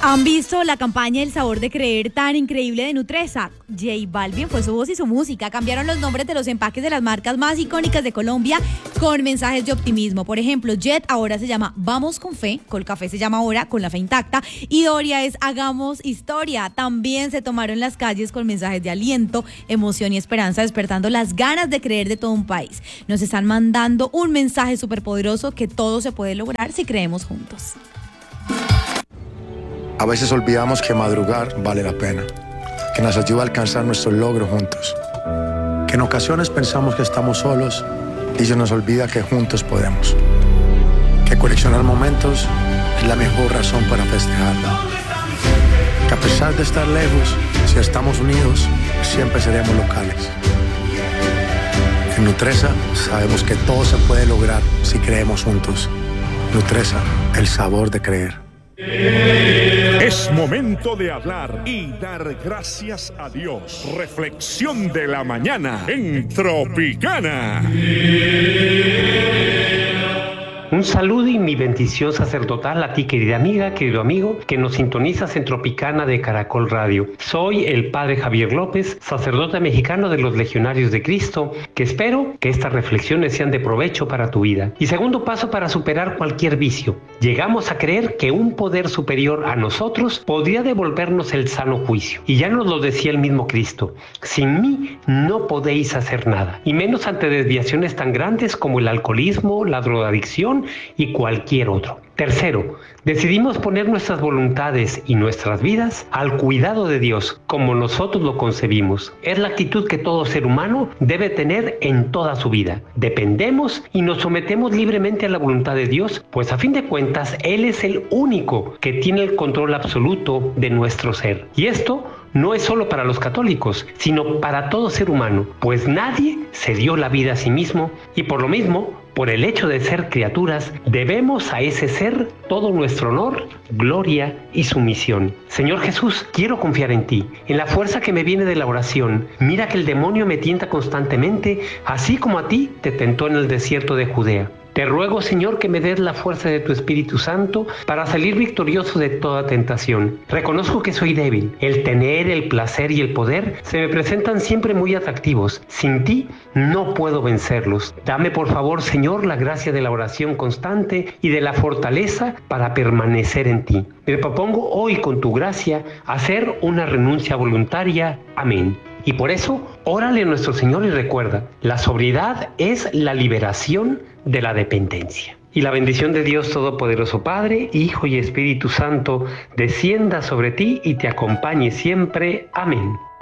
¿Han visto la campaña El sabor de creer tan increíble de Nutresa? J Balvin fue su voz y su música. Cambiaron los nombres de los empaques de las marcas más icónicas de Colombia con mensajes de optimismo. Por ejemplo, Jet ahora se llama Vamos con Fe, Colcafé se llama ahora Con la Fe Intacta y Doria es Hagamos Historia. También se tomaron las calles con mensajes de aliento, emoción y esperanza, despertando las ganas de creer de todo un país. Nos están mandando un mensaje súper poderoso que todo se puede lograr si creemos juntos. A veces olvidamos que madrugar vale la pena, que nos ayuda a alcanzar nuestros logros juntos, que en ocasiones pensamos que estamos solos y se nos olvida que juntos podemos, que coleccionar momentos es la mejor razón para festejarlo, que a pesar de estar lejos, si estamos unidos, siempre seremos locales. En Nutresa sabemos que todo se puede lograr si creemos juntos. Nutresa, el sabor de creer. Es momento de hablar y dar gracias a Dios. Reflexión de la mañana en Tropicana. Un saludo y mi bendición sacerdotal a ti, querida amiga, querido amigo, que nos sintonizas en Tropicana de Caracol Radio. Soy el Padre Javier López, sacerdote mexicano de los Legionarios de Cristo, que espero que estas reflexiones sean de provecho para tu vida. Y segundo paso para superar cualquier vicio. Llegamos a creer que un poder superior a nosotros podría devolvernos el sano juicio. Y ya nos lo decía el mismo Cristo. Sin mí no podéis hacer nada. Y menos ante desviaciones tan grandes como el alcoholismo, la drogadicción y cualquier otro. Tercero, decidimos poner nuestras voluntades y nuestras vidas al cuidado de Dios, como nosotros lo concebimos. Es la actitud que todo ser humano debe tener en toda su vida. Dependemos y nos sometemos libremente a la voluntad de Dios, pues a fin de cuentas, Él es el único que tiene el control absoluto de nuestro ser. Y esto no es solo para los católicos, sino para todo ser humano, pues nadie se dio la vida a sí mismo y por lo mismo, por el hecho de ser criaturas, debemos a ese ser todo nuestro honor, gloria y sumisión. Señor Jesús, quiero confiar en ti, en la fuerza que me viene de la oración. Mira que el demonio me tienta constantemente, así como a ti te tentó en el desierto de Judea. Te ruego, Señor, que me des la fuerza de tu Espíritu Santo para salir victorioso de toda tentación. Reconozco que soy débil. El tener, el placer y el poder se me presentan siempre muy atractivos. Sin ti no puedo vencerlos. Dame, por favor, Señor, la gracia de la oración constante y de la fortaleza para permanecer en ti. Me propongo hoy, con tu gracia, hacer una renuncia voluntaria. Amén. Y por eso, órale a nuestro Señor y recuerda, la sobriedad es la liberación de la dependencia. Y la bendición de Dios Todopoderoso, Padre, Hijo y Espíritu Santo, descienda sobre ti y te acompañe siempre. Amén.